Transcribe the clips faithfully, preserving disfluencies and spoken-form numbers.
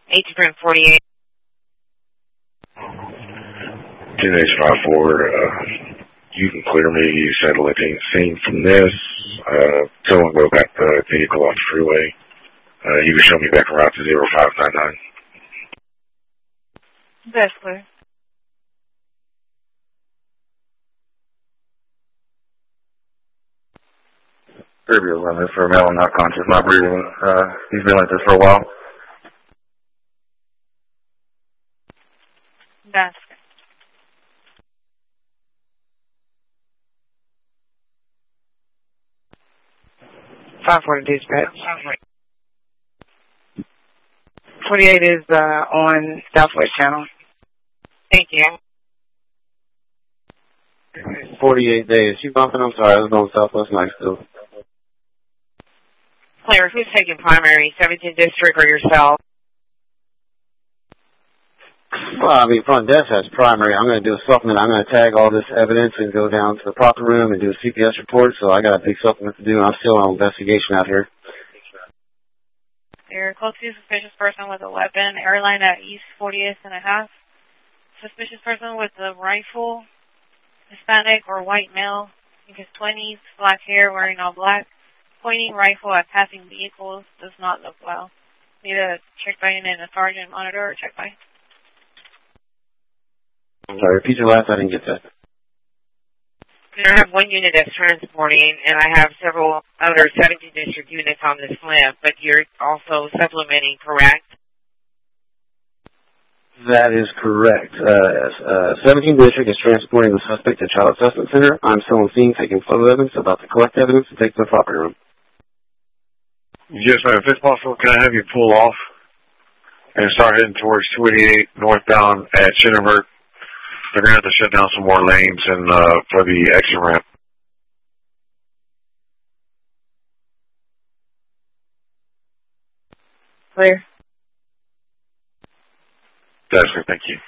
eighteen forty-eight. T H five four, uh, you can clear me. You said looking scene from this. Uh, someone go back the vehicle off the freeway. Uh, you can show me back around to zero five nine nine. That's clear. Fairview eleven for a male not conscious, not breathing. Uh, he's been like this for a while. That's clear. five forty dispatch. forty-eight is uh, on Southwest Channel. Thank you. forty-eight days. You bumping? I'm sorry, I was going Southwest Mike still. Clear. Who's taking primary? seventeenth District or yourself? Well, I mean, front desk has primary. I'm going to do a supplement. I'm going to tag all this evidence and go down to the proper room and do a C P S report. So I got a big supplement to do. I'm still on investigation out here. You're close to a suspicious person with a weapon. Airline at East fortieth and a half. Suspicious person with a rifle. Hispanic or white male. I think his twenties. Black hair, wearing all black. Pointing rifle at passing vehicles. Does not look well. Need a check by and a sergeant monitor or check by. I'm sorry, repeat your last. I didn't get that. I have one unit that's transporting, and I have several other seventeenth District units on this limb, but you're also supplementing, correct? That is correct. Uh, uh, seventeenth District is transporting the suspect to Child Assessment Center. I'm still on scene taking photo evidence, about to collect evidence and take to the property room. Yes, ma'am. If it's possible, can I have you pull off and start heading towards two eighty-eight northbound at Shinnerbert? They're going to have to shut down some more lanes and uh, for the exit ramp. Clear. That's good. Thank you.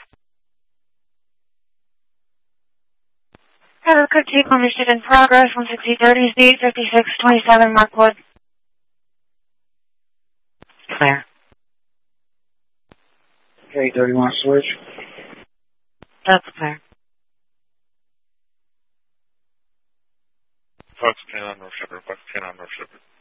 Have a quick take on your in progress. one sixty thirty Z, fifty-six twenty-seven Markwood. Clear. Okay, thirty-one switch. That's clear. Fox ten on North Shepherd. Fox ten on North Shepherd.